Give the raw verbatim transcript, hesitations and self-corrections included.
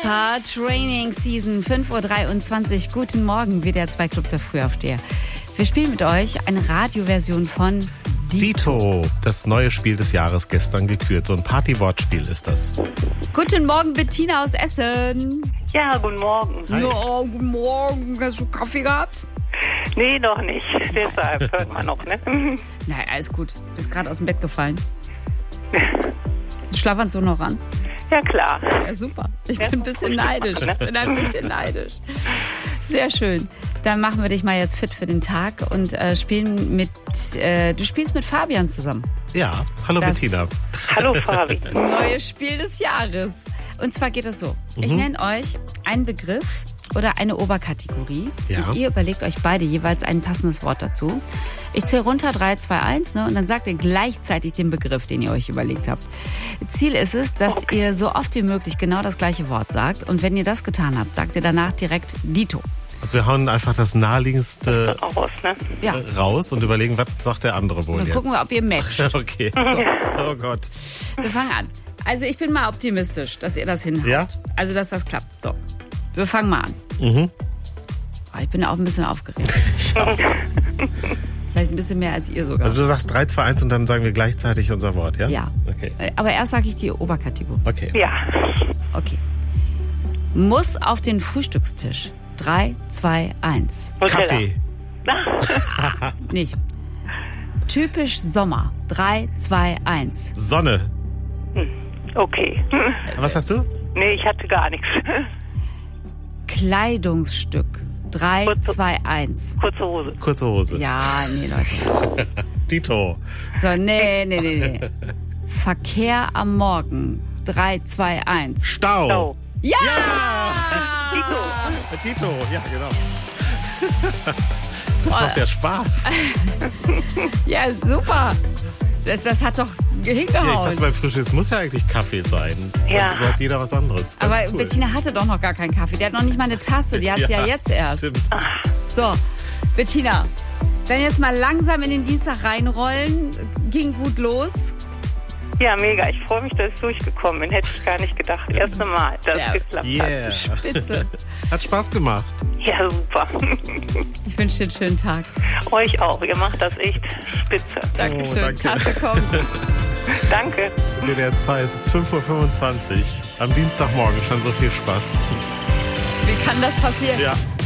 Piper, Training Season, fünf Uhr dreiundzwanzig. Guten Morgen, W D R zwei Club der Frühaufsteher. Wir spielen mit euch eine Radioversion von Dito. Dito, das neue Spiel des Jahres, gestern gekürt. So ein Party-Wortspiel ist das. Guten Morgen, Bettina aus Essen. Ja, guten Morgen. Hi. Ja, guten Morgen. Hast du Kaffee gehabt? Nee, noch nicht. Deshalb hört man noch, ne? Nein, alles gut. Bist gerade aus dem Bett gefallen. Schlafanzug noch an? Ja, klar. Ja, super. Ich Ja, bin ein bisschen gut neidisch. gemacht, Ich bin ein bisschen neidisch. Sehr schön. Dann machen wir dich mal jetzt fit für den Tag und äh, spielen mit, äh, du spielst mit Fabian zusammen. Ja, hallo Das- Bettina. Hallo, Fabi. Neues Spiel des Jahres. Und zwar geht es so. Ich nenne euch einen Begriff oder eine Oberkategorie. Ja. Und ihr überlegt euch beide jeweils ein passendes Wort dazu. Ich zähle runter, drei, zwei, eins, ne? Und dann sagt ihr gleichzeitig den Begriff, den ihr euch überlegt habt. Ziel ist es, dass ihr so oft wie möglich genau das gleiche Wort sagt. Und wenn ihr das getan habt, sagt ihr danach direkt Dito. Also wir hauen einfach das naheliegendste Aus, ne? Ja. äh, raus und überlegen, was sagt der andere wohl Dann jetzt. gucken wir, ob ihr matcht. Okay. Oh Gott. Wir fangen an. Also ich bin mal optimistisch, dass ihr das hinhaut. Ja? Also, dass das klappt. So, wir fangen mal an. Mhm. Oh, ich bin auch ein bisschen aufgeregt. Vielleicht ein bisschen mehr als ihr sogar. Also du sagst drei, zwei, eins und dann sagen wir gleichzeitig unser Wort, ja? Ja. Okay. Aber erst sage ich die Oberkategorie. Okay. Ja. Okay. Muss auf den Frühstückstisch. drei, zwei, eins. Nutella. Kaffee. Nicht. Typisch Sommer. drei, zwei, eins. Sonne. Okay. Was hast du? Nee, ich hatte gar nichts. Kleidungsstück. drei, Kurze- zwei, eins. Kurze Hose. Kurze Hose. Ja, nee, Leute. Dito. So, nee, nee, nee, nee. Verkehr am Morgen. drei, zwei, eins. Stau. Stau. Ja! Dito. Dito, ja genau. Das macht ja Spaß. Ja, super. Das, das hat doch Ja, ich hingehauen. dachte, beim Frühstück es muss ja eigentlich Kaffee sein. Ja. Und so hat jeder was anderes. Ganz Aber cool. Bettina hatte doch noch gar keinen Kaffee. Die hat noch nicht mal eine Tasse. Die hat sie ja, jetzt erst. Stimmt. So, Bettina, dann jetzt mal langsam in den Dienstag reinrollen. Ging gut los. Ja, mega. Ich freue mich, dass ich durchgekommen bin. Hätte ich gar nicht gedacht. Erste Mal, dass Ja. es geklappt Yeah. Spitze. Hat Spaß gemacht. hat. Ja, super. Ich wünsche dir einen schönen Tag. Euch auch. Ihr macht das echt spitze. Dankeschön. danke. Tasse kommt. Danke. W D R zwei, es ist fünf Uhr fünfundzwanzig. Am Dienstagmorgen schon so viel Spaß. Wie kann das passieren? Ja.